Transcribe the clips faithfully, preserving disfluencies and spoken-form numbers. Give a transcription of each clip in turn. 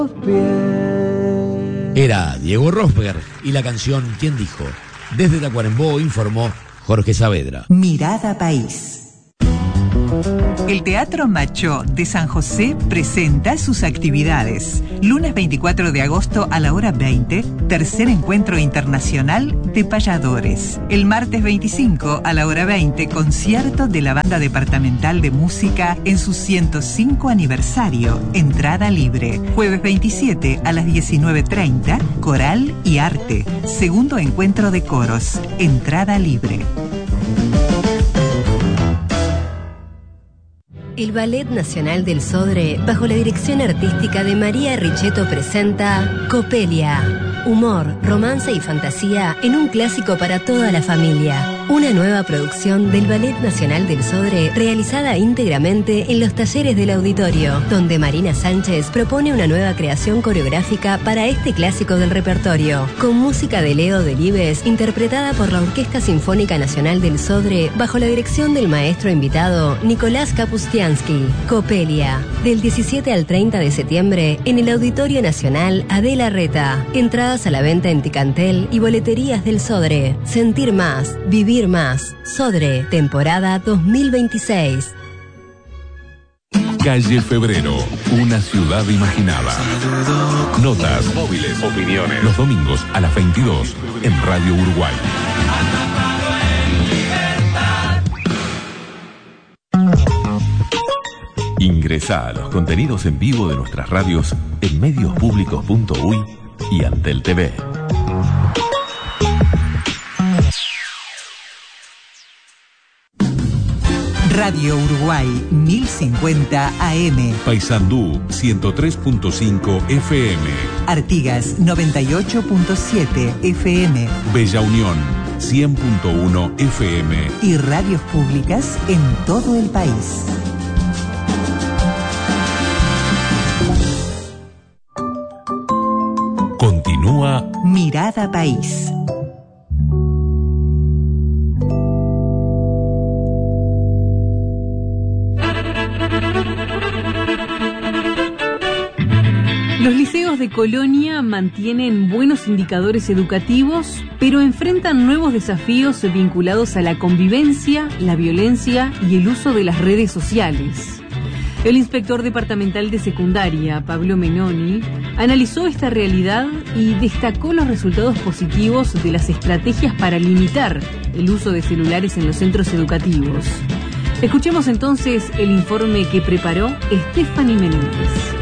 Era Diego Rosberg y la canción ¿Quién dijo? Desde Tacuarembó informó Jorge Saavedra. Mirada País. El Teatro Macho de San José presenta sus actividades. Lunes veinticuatro de agosto a la hora veinte, tercer encuentro internacional de payadores. El martes veinticinco a la hora veinte, concierto de la Banda Departamental de Música en su ciento cinco aniversario, entrada libre. Jueves veintisiete a las diecinueve treinta, coral y arte, segundo encuentro de coros, entrada libre. El Ballet Nacional del Sodre, bajo la dirección artística de María Richetto, presenta Copelia. Humor, romance y fantasía en un clásico para toda la familia. Una nueva producción del Ballet Nacional del Sodre realizada íntegramente en los talleres del auditorio, donde Marina Sánchez propone una nueva creación coreográfica para este clásico del repertorio, con música de Leo Delibes, interpretada por la Orquesta Sinfónica Nacional del Sodre, bajo la dirección del maestro invitado Nicolás Kapustiansky. Copelia, del diecisiete al treinta de septiembre en el Auditorio Nacional Adela Reta. Entradas a la venta en Ticantel y boleterías del Sodre. Sentir más, vivir más. Sodre, temporada dos mil veintiséis. Calle Febrero, una ciudad imaginada. Notas, móviles, opiniones. Los domingos a las veintidós en Radio Uruguay. Ingresá a los contenidos en vivo de nuestras radios en mediospublicos punto uy y Antel T V. Radio Uruguay mil cincuenta A M. Paysandú ciento tres punto cinco F M. Artigas noventa y ocho punto siete F M. Bella Unión cien punto uno F M. Y radios públicas en todo el país. Continúa Mirada País. Los liceos de Colonia mantienen buenos indicadores educativos, pero enfrentan nuevos desafíos vinculados a la convivencia, la violencia y el uso de las redes sociales. El inspector departamental de secundaria, Pablo Menoni, analizó esta realidad y destacó los resultados positivos de las estrategias para limitar el uso de celulares en los centros educativos. Escuchemos entonces el informe que preparó Stephanie Menéndez.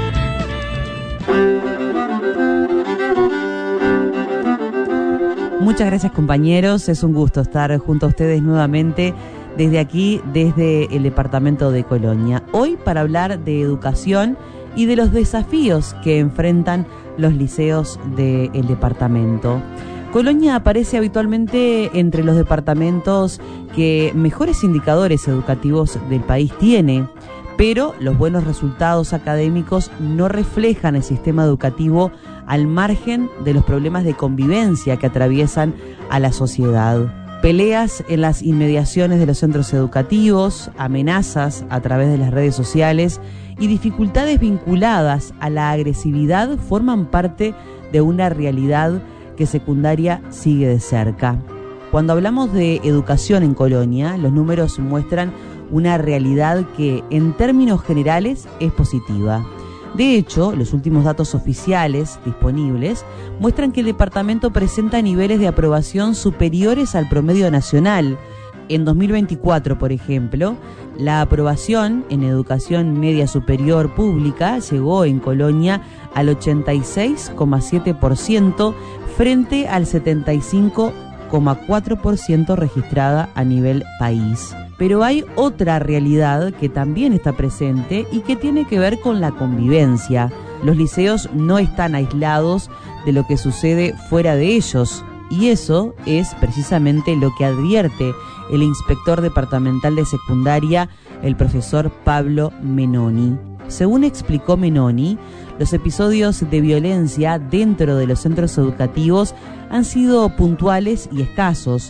Muchas gracias, compañeros, es un gusto estar junto a ustedes nuevamente desde aquí, desde el departamento de Colonia. Hoy para hablar de educación y de los desafíos que enfrentan los liceos del departamento. Colonia aparece habitualmente entre los departamentos que mejores indicadores educativos del país tiene, pero los buenos resultados académicos no reflejan el sistema educativo al margen de los problemas de convivencia que atraviesan a la sociedad. Peleas en las inmediaciones de los centros educativos, amenazas a través de las redes sociales y dificultades vinculadas a la agresividad forman parte de una realidad que secundaria sigue de cerca. Cuando hablamos de educación en Colonia, los números muestran una realidad que, en términos generales, es positiva. De hecho, los últimos datos oficiales disponibles muestran que el departamento presenta niveles de aprobación superiores al promedio nacional. En dos mil veinticuatro, por ejemplo, la aprobación en educación media superior pública llegó en Colonia al ochenta y seis coma siete por ciento frente al setenta y cinco coma cuatro por ciento registrada a nivel país. Pero hay otra realidad que también está presente y que tiene que ver con la convivencia. Los liceos no están aislados de lo que sucede fuera de ellos, y eso es precisamente lo que advierte el inspector departamental de secundaria, el profesor Pablo Menoni. Según explicó Menoni, los episodios de violencia dentro de los centros educativos han sido puntuales y escasos.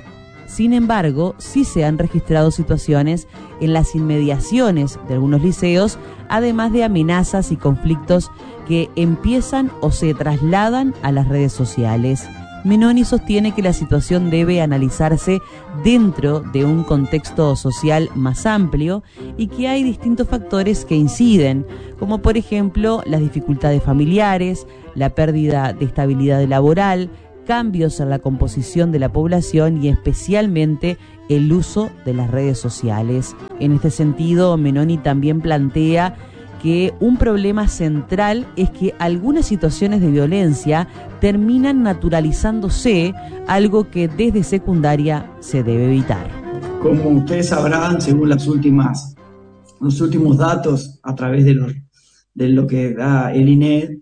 Sin embargo, sí se han registrado situaciones en las inmediaciones de algunos liceos, además de amenazas y conflictos que empiezan o se trasladan a las redes sociales. Menoni sostiene que la situación debe analizarse dentro de un contexto social más amplio y que hay distintos factores que inciden, como por ejemplo las dificultades familiares, la pérdida de estabilidad laboral, cambios en la composición de la población y especialmente el uso de las redes sociales. En este sentido, Menoni también plantea que un problema central es que algunas situaciones de violencia terminan naturalizándose, algo que desde secundaria se debe evitar. Como ustedes sabrán, según las últimas, los últimos datos a través de, los, de lo que da el I N E,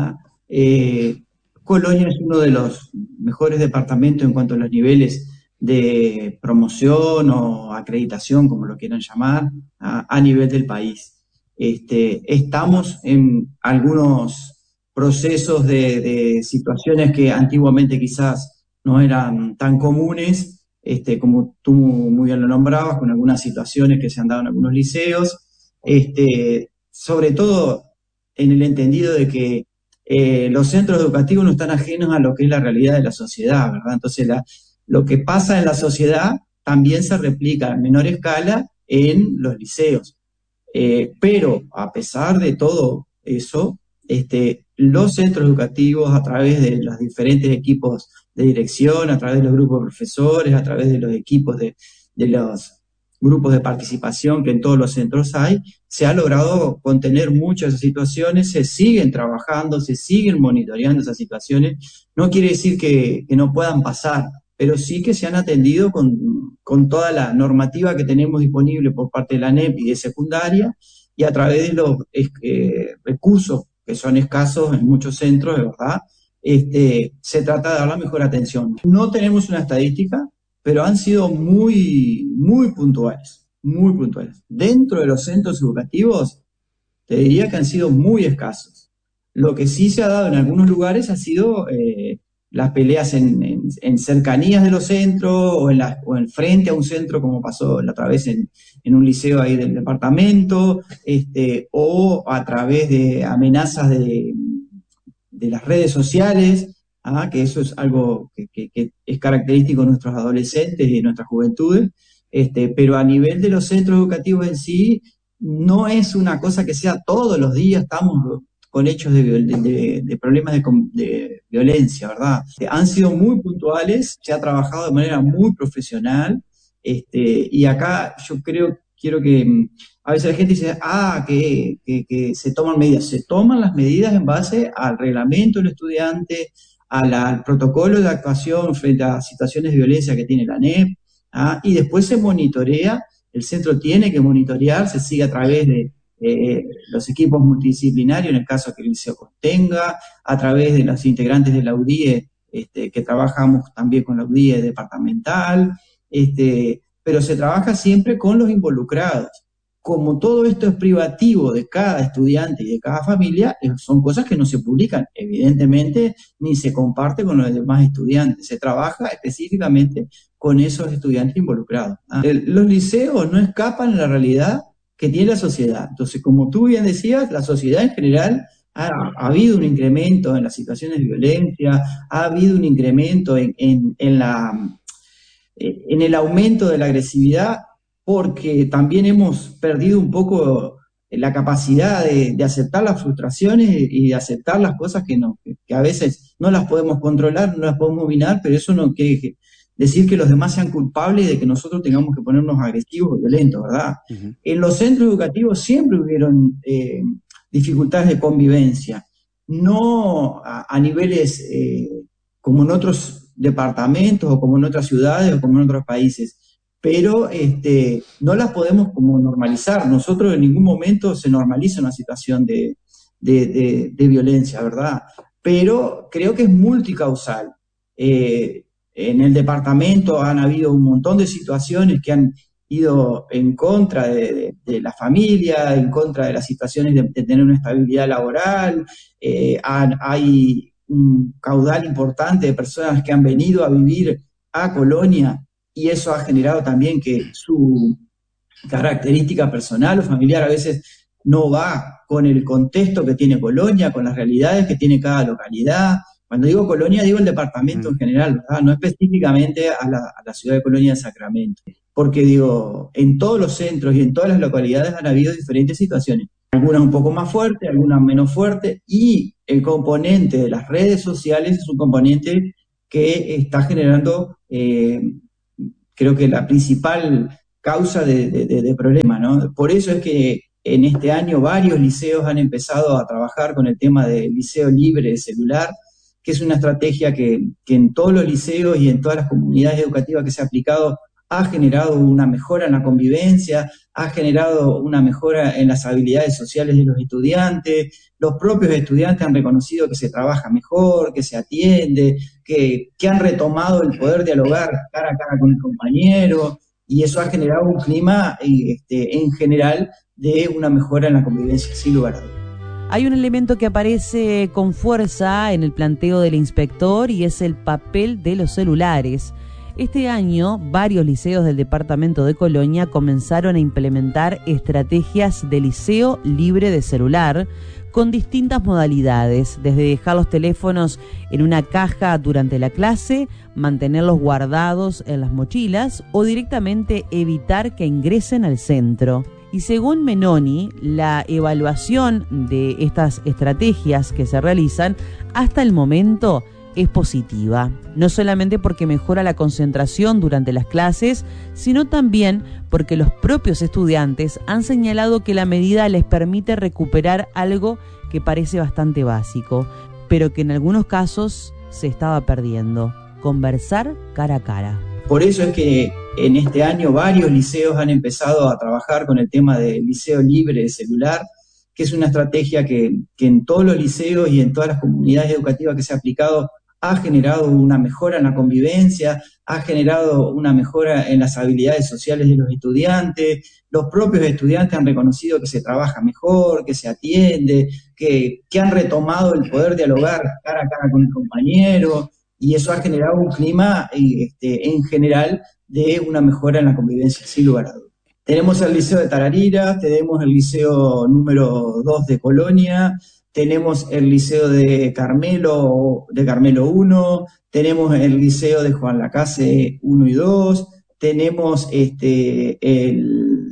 eh, Colonia es uno de los mejores departamentos en cuanto a los niveles de promoción o acreditación, como lo quieran llamar, a, a nivel del país. Este, estamos en algunos procesos de, de situaciones que antiguamente quizás no eran tan comunes, este, como tú muy bien lo nombrabas, con algunas situaciones que se han dado en algunos liceos, este, sobre todo en el entendido de que eh, los centros educativos no están ajenos a lo que es la realidad de la sociedad, ¿verdad? Entonces la, lo que pasa en la sociedad también se replica en menor escala en los liceos. Eh, pero a pesar de todo eso, este, los centros educativos a través de los diferentes equipos de dirección, a través de los grupos de profesores, a través de los equipos de, de los grupos de participación que en todos los centros hay, se ha logrado contener muchas situaciones, se siguen trabajando, se siguen monitoreando esas situaciones. No quiere decir que, que no puedan pasar, pero sí que se han atendido con, con toda la normativa que tenemos disponible por parte de la A N E P y de secundaria, y a través de los eh, recursos, que son escasos en muchos centros, de verdad, este, se trata de dar la mejor atención. No tenemos una estadística, pero han sido muy, muy puntuales, muy puntuales. Dentro de los centros educativos, te diría que han sido muy escasos. Lo que sí se ha dado en algunos lugares ha sido eh, las peleas en, en, en cercanías de los centros o en, la, o en frente a un centro, como pasó la otra vez en, en un liceo ahí del departamento, este, o a través de amenazas de, de las redes sociales, ¿ah? Que eso es algo que, que, que es característico de nuestros adolescentes y de nuestras juventudes, este, pero a nivel de los centros educativos en sí, no es una cosa que sea todos los días estamos con hechos de, de, de problemas de, de violencia, ¿verdad? Han sido muy puntuales, se ha trabajado de manera muy profesional, este, y acá yo creo, quiero que, a veces la gente dice, ah, que, que, que se toman medidas, se toman las medidas en base al reglamento del estudiante, a la, al protocolo de actuación frente a situaciones de violencia que tiene la A N E P, ¿ah? Y después se monitorea, el centro tiene que monitorear, se sigue a través de eh, los equipos multidisciplinarios, en el caso que el liceo contenga, a través de los integrantes de la U D I E, este, que trabajamos también con la U D I E departamental, este, pero se trabaja siempre con los involucrados. Como todo esto es privativo de cada estudiante y de cada familia, son cosas que no se publican, evidentemente, ni se comparte con los demás estudiantes. Se trabaja específicamente con esos estudiantes involucrados. Los liceos no escapan a la realidad que tiene la sociedad. Entonces, como tú bien decías, la sociedad en general ha, ha habido un incremento en las situaciones de violencia, ha habido un incremento en, en, en, la, en el aumento de la agresividad, porque también hemos perdido un poco la capacidad de, de aceptar las frustraciones y de aceptar las cosas que, no, que a veces no las podemos controlar, no las podemos dominar, pero eso no quiere decir que los demás sean culpables de que nosotros tengamos que ponernos agresivos o violentos, ¿verdad? Uh-huh. En los centros educativos siempre hubieron eh, dificultades de convivencia, no a, a niveles eh, como en otros departamentos o como en otras ciudades o como en otros países, pero este, no las podemos como normalizar. Nosotros en ningún momento se normaliza una situación de, de, de, de violencia, ¿verdad? Pero creo que es multicausal. Eh, en el departamento han habido un montón de situaciones que han ido en contra de, de, de la familia, en contra de las situaciones de, de tener una estabilidad laboral. Eh, han, hay un caudal importante de personas que han venido a vivir a Colonia y eso ha generado también que su característica personal o familiar a veces no va con el contexto que tiene Colonia, con las realidades que tiene cada localidad. Cuando digo Colonia, digo el departamento en general, ¿verdad? No específicamente a la, a la ciudad de Colonia de Sacramento. Porque digo, en todos los centros y en todas las localidades han habido diferentes situaciones. Algunas un poco más fuertes, algunas menos fuertes, y el componente de las redes sociales es un componente que está generando, eh, creo que la principal causa de, de, de, de problema, ¿no? Por eso es que en este año varios liceos han empezado a trabajar con el tema del liceo libre de celular, que es una estrategia que, que en todos los liceos y en todas las comunidades educativas que se ha aplicado ha generado una mejora en la convivencia, ha generado una mejora en las habilidades sociales de los estudiantes. Los propios estudiantes han reconocido que se trabaja mejor, que se atiende, que, que han retomado el poder dialogar cara a cara con el compañero, y eso ha generado un clima este, en general de una mejora en la convivencia, sin lugar a dudas. Hay un elemento que aparece con fuerza en el planteo del inspector y es el papel de los celulares. Este año, varios liceos del departamento de Colonia comenzaron a implementar estrategias de liceo libre de celular con distintas modalidades, desde dejar los teléfonos en una caja durante la clase, mantenerlos guardados en las mochilas o directamente evitar que ingresen al centro. Y según Menoni, la evaluación de estas estrategias que se realizan hasta el momento es positiva, no solamente porque mejora la concentración durante las clases, sino también porque los propios estudiantes han señalado que la medida les permite recuperar algo que parece bastante básico, pero que en algunos casos se estaba perdiendo: conversar cara a cara. Por eso es que en este año varios liceos han empezado a trabajar con el tema del liceo libre de celular, que es una estrategia que, que en todos los liceos y en todas las comunidades educativas que se ha aplicado ha generado una mejora en la convivencia, ha generado una mejora en las habilidades sociales de los estudiantes. Los propios estudiantes han reconocido que se trabaja mejor, que se atiende, que, que han retomado el poder dialogar cara a cara con el compañero, y eso ha generado un clima este, en general de una mejora en la convivencia, sin lugar a dudas. Tenemos el liceo de Tararira, tenemos el liceo número dos de Colonia, tenemos el liceo de Carmelo, de Carmelo uno, tenemos el liceo de Juan Lacase uno y dos, tenemos este, el,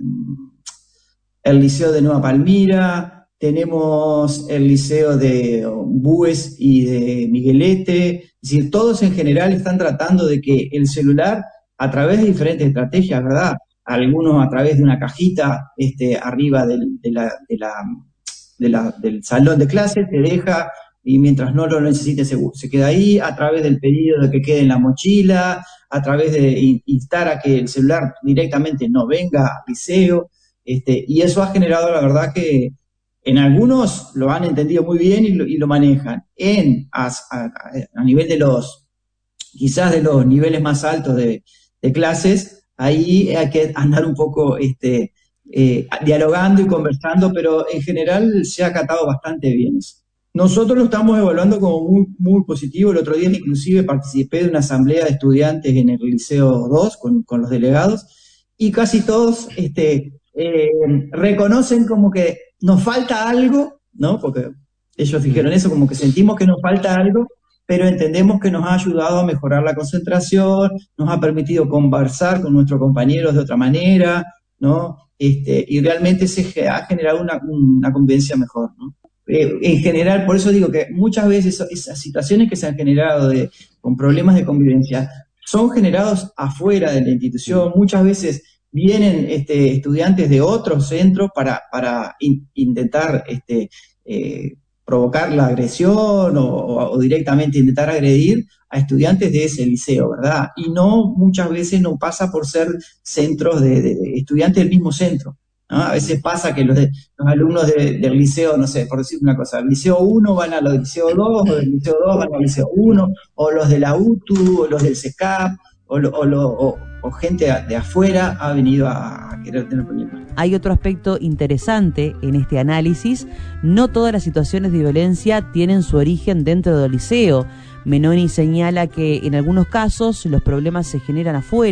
el liceo de Nueva Palmira, tenemos el liceo de Búes y de Miguelete. Es decir, todos en general están tratando de que el celular, a través de diferentes estrategias, ¿verdad? Algunos a través de una cajita este, arriba del, de la, de la, de la, del salón de clase, te deja, y mientras no lo necesite se, se queda ahí, a través del pedido de que quede en la mochila, a través de instar a que el celular directamente no venga al liceo, este, y eso ha generado, la verdad, que en algunos lo han entendido muy bien y lo, y lo manejan. En, a, a, a nivel de los, quizás de los niveles más altos de, de clases, ahí hay que andar un poco este, eh, dialogando y conversando, pero en general se ha acatado bastante bien eso. Nosotros lo estamos evaluando como muy, muy positivo. El otro día inclusive participé de una asamblea de estudiantes en el Liceo dos con, con los delegados, y casi todos este, eh, reconocen como que nos falta algo, ¿no? Porque ellos dijeron eso, como que sentimos que nos falta algo, pero entendemos que nos ha ayudado a mejorar la concentración, nos ha permitido conversar con nuestros compañeros de otra manera, ¿no? Este, y realmente se ha generado una, una convivencia mejor, ¿no? Eh, en general, por eso digo que muchas veces esas situaciones que se han generado de, con problemas de convivencia son generados afuera de la institución. Muchas veces vienen este, estudiantes de otros centros para, para in, intentar este, eh, provocar la agresión o, o, o directamente intentar agredir a estudiantes de ese liceo, ¿verdad? Y no, muchas veces no pasa por ser centros de, de, de estudiantes del mismo centro, ¿no? A veces pasa que los, de, los alumnos de, del liceo, no sé, por decir una cosa, del liceo uno van al liceo dos, o del liceo dos van al liceo uno, o los de la U T U, o los del SECAP, o, lo, o, lo, o, o gente de afuera ha venido a querer tener problemas. Hay otro aspecto interesante en este análisis: no todas las situaciones de violencia tienen su origen dentro del liceo. Menoni señala que en algunos casos los problemas se generan afuera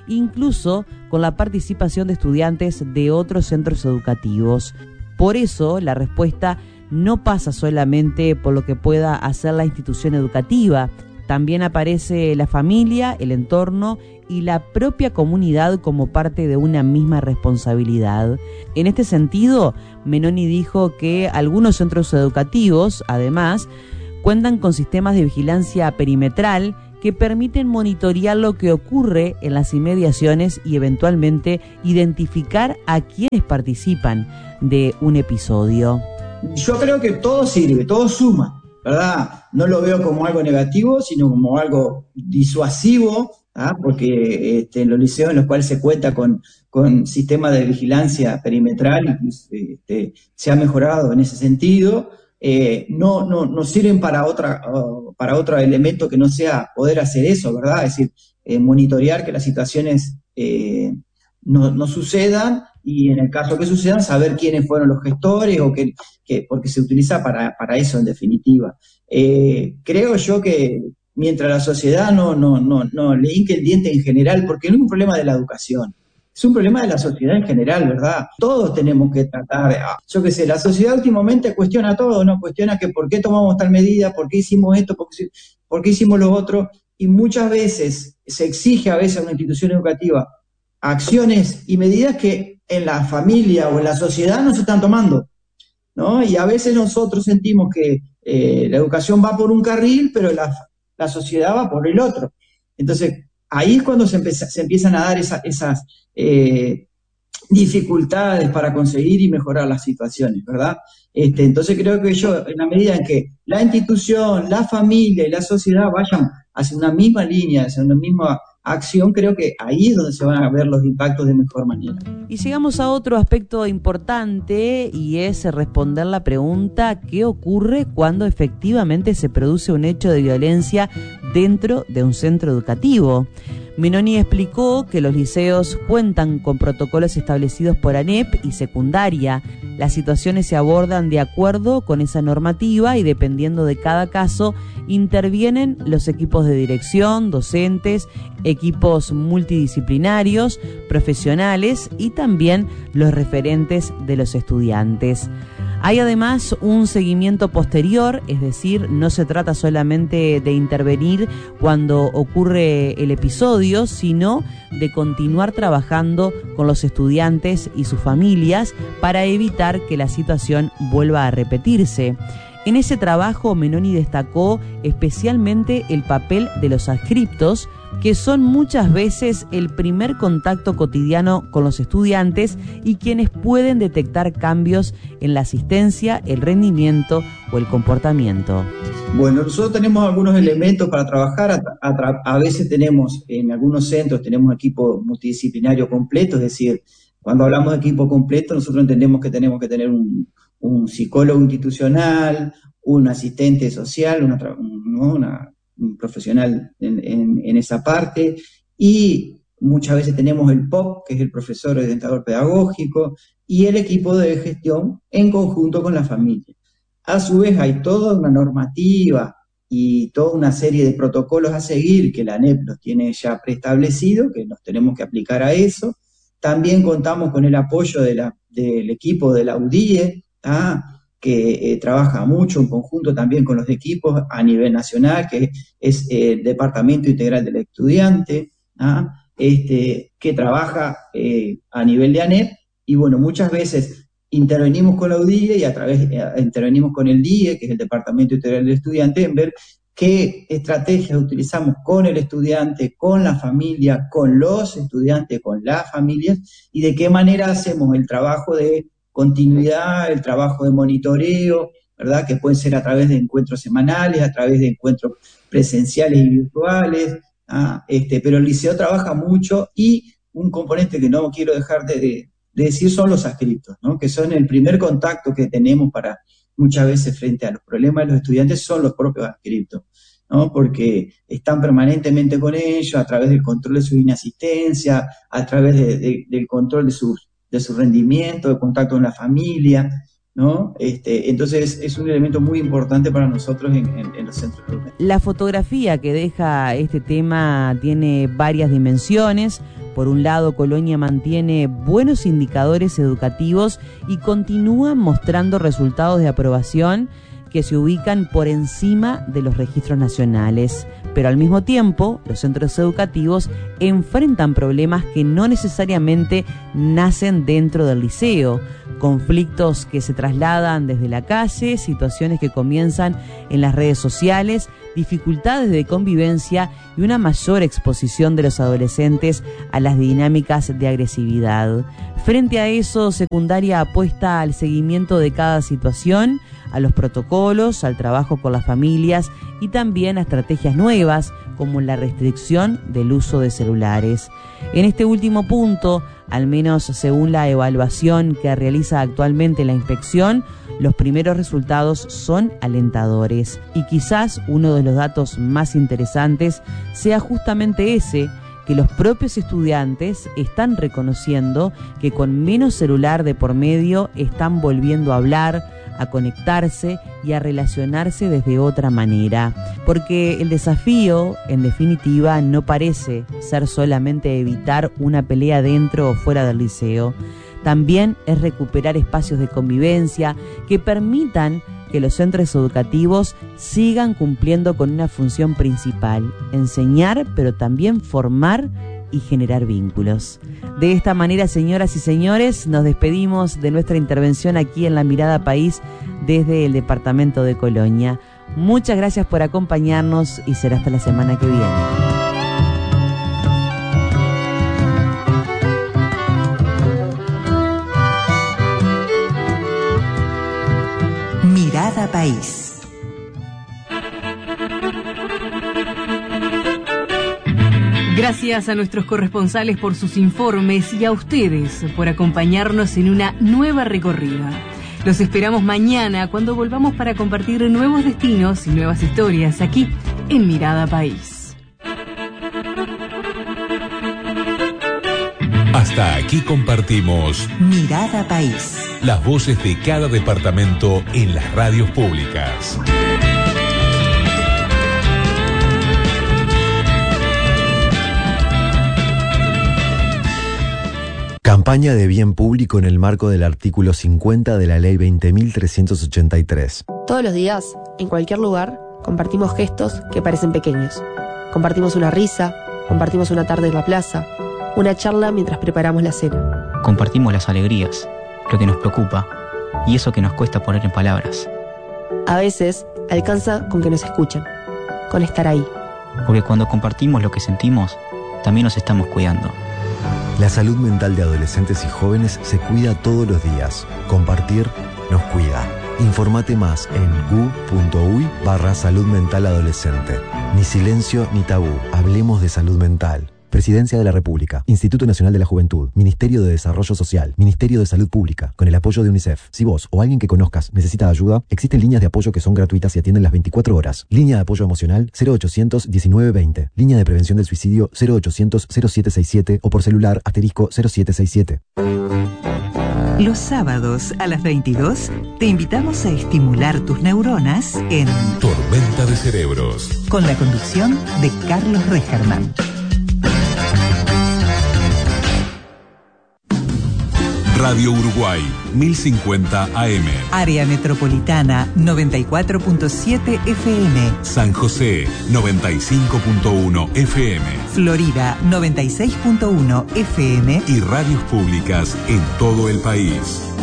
incluso con la participación de estudiantes de otros centros educativos. Por eso, la respuesta no pasa solamente por lo que pueda hacer la institución educativa, también aparece la familia, el entorno y la propia comunidad como parte de una misma responsabilidad. En este sentido, Menoni dijo que algunos centros educativos, además, cuentan con sistemas de vigilancia perimetral que permiten monitorear lo que ocurre en las inmediaciones y eventualmente identificar a quienes participan de un episodio. Yo creo que todo sirve, todo suma, ¿verdad? No lo veo como algo negativo, sino como algo disuasivo, ¿ah? Porque este, en los liceos en los cuales se cuenta con, con sistemas de vigilancia perimetral, este, se ha mejorado en ese sentido. Eh, no, no, no sirven para otra, uh, para otro elemento que no sea poder hacer eso, ¿verdad? Es decir, eh, monitorear que las situaciones eh, no, no sucedan, y en el caso que sucedan, saber quiénes fueron los gestores, o que, que porque se utiliza para, para eso en definitiva. Eh, creo yo que mientras la sociedad no, no, no, no le hinque el diente en general, porque no es un problema de la educación, es un problema de la sociedad en general, ¿verdad? Todos tenemos que tratar, yo qué sé, la sociedad últimamente cuestiona todo, ¿no? Cuestiona que por qué tomamos tal medida, por qué hicimos esto, por qué, por qué hicimos lo otro, y muchas veces se exige a veces a una institución educativa acciones y medidas que en la familia o en la sociedad no se están tomando, ¿no? Y a veces nosotros sentimos que eh, la educación va por un carril, pero la, la sociedad va por el otro. Entonces, ahí es cuando se, empieza, se empiezan a dar esa, esas eh, dificultades para conseguir y mejorar las situaciones, ¿verdad? Este, entonces creo que yo, en la medida en que la institución, la familia y la sociedad vayan hacia una misma línea, hacia una misma acción, creo que ahí es donde se van a ver los impactos de mejor manera. Y llegamos a otro aspecto importante, y es responder la pregunta: ¿qué ocurre cuando efectivamente se produce un hecho de violencia dentro de un centro educativo? Menoni explicó que los liceos cuentan con protocolos establecidos por ANEP y secundaria. Las situaciones se abordan de acuerdo con esa normativa y, dependiendo de cada caso, intervienen los equipos de dirección, docentes, equipos multidisciplinarios, profesionales y también los referentes de los estudiantes. Hay además un seguimiento posterior, es decir, no se trata solamente de intervenir cuando ocurre el episodio, sino de continuar trabajando con los estudiantes y sus familias para evitar que la situación vuelva a repetirse. En ese trabajo, Menoni destacó especialmente el papel de los adscriptos, que son muchas veces el primer contacto cotidiano con los estudiantes y quienes pueden detectar cambios en la asistencia, el rendimiento o el comportamiento. Bueno, nosotros tenemos algunos elementos para trabajar. A, a, a veces tenemos, en algunos centros, tenemos equipo multidisciplinario completo, es decir, cuando hablamos de equipo completo, nosotros entendemos que tenemos que tener un, un psicólogo institucional, un asistente social, una, ¿no? una un profesional en, en, en esa parte, y muchas veces tenemos el P O P, que es el profesor orientador pedagógico, y el equipo de gestión en conjunto con la familia. A su vez hay toda una normativa y toda una serie de protocolos a seguir que la ANEP los tiene ya preestablecidos, que nos tenemos que aplicar a eso. También contamos con el apoyo de la, del equipo de la U D I E, ¿ah? que eh, trabaja mucho en conjunto también con los equipos a nivel nacional, que es eh, el Departamento Integral del Estudiante, ¿ah? este, que trabaja eh, a nivel de ANEP, y bueno, muchas veces intervenimos con la U D I E y a través eh, intervenimos con el D I E, que es el Departamento Integral del Estudiante, en ver qué estrategias utilizamos con el estudiante, con la familia, con los estudiantes, con las familias, y de qué manera hacemos el trabajo de continuidad, el trabajo de monitoreo, ¿verdad? Que pueden ser a través de encuentros semanales, a través de encuentros presenciales y virtuales, ¿ah? este, pero el liceo trabaja mucho, y un componente que no quiero dejar de, de, de decir son los adscriptos, ¿no? Que son el primer contacto que tenemos para muchas veces frente a los problemas de los estudiantes, son los propios adscriptos, ¿no? Porque están permanentemente con ellos a través del control de su inasistencia, a través de, de, del control de sus de su rendimiento, de contacto con la familia, ¿no? Este, entonces es un elemento muy importante para nosotros en, en, en los centros educativos. La fotografía que deja este tema tiene varias dimensiones. Por un lado, Colonia mantiene buenos indicadores educativos y continúa mostrando resultados de aprobación que se ubican por encima de los registros nacionales. Pero al mismo tiempo, los centros educativos enfrentan problemas que no necesariamente nacen dentro del liceo. Conflictos que se trasladan desde la calle, situaciones que comienzan en las redes sociales, dificultades de convivencia y una mayor exposición de los adolescentes a las dinámicas de agresividad. Frente a eso, secundaria apuesta al seguimiento de cada situación, a los protocolos, al trabajo con las familias y también a estrategias nuevas como la restricción del uso de celulares. En este último punto, al menos según la evaluación que realiza actualmente la inspección, los primeros resultados son alentadores. Y quizás uno de los datos más interesantes sea justamente ese, que los propios estudiantes están reconociendo que con menos celular de por medio están volviendo a hablar, a conectarse y a relacionarse desde otra manera. Porque el desafío, en definitiva, no parece ser solamente evitar una pelea dentro o fuera del liceo. También es recuperar espacios de convivencia que permitan que los centros educativos sigan cumpliendo con una función principal: enseñar, pero también formar y generar vínculos. De esta manera, señoras y señores, nos despedimos de nuestra intervención aquí en La Mirada País desde el departamento de Colonia. Muchas gracias por acompañarnos y será hasta la semana que viene. Mirada País. Gracias a nuestros corresponsales por sus informes y a ustedes por acompañarnos en una nueva recorrida. Los esperamos mañana cuando volvamos para compartir nuevos destinos y nuevas historias aquí en Mirada País. Hasta aquí compartimos Mirada País. Las voces de cada departamento en las radios públicas. Campaña de bien público en el marco del artículo cincuenta de la Ley veinte mil trescientos ochenta y tres. Todos los días, en cualquier lugar, compartimos gestos que parecen pequeños. Compartimos una risa, compartimos una tarde en la plaza, una charla mientras preparamos la cena. Compartimos las alegrías, lo que nos preocupa y eso que nos cuesta poner en palabras. A veces, alcanza con que nos escuchen, con estar ahí. Porque cuando compartimos lo que sentimos, también nos estamos cuidando. La salud mental de adolescentes y jóvenes se cuida todos los días. Compartir nos cuida. Informate más en gu.uy barra salud mental adolescente. Ni silencio ni tabú. Hablemos de salud mental. Presidencia de la República, Instituto Nacional de la Juventud, Ministerio de Desarrollo Social, Ministerio de Salud Pública, con el apoyo de UNICEF. Si vos o alguien que conozcas necesita ayuda, existen líneas de apoyo que son gratuitas y atienden las veinticuatro horas. Línea de apoyo emocional cero ochocientos diecinueve veinte. Línea de prevención del suicidio cero ochocientos cero siete sesenta y siete o por celular asterisco cero siete sesenta y siete. Los sábados a las veintidós te invitamos a estimular tus neuronas en Tormenta de Cerebros, con la conducción de Carlos Regerman. Radio Uruguay, mil cincuenta A M. Área Metropolitana, noventa y cuatro punto siete F M. San José, noventa y cinco punto uno F M. Florida, noventa y seis punto uno F M. Y radios públicas en todo el país.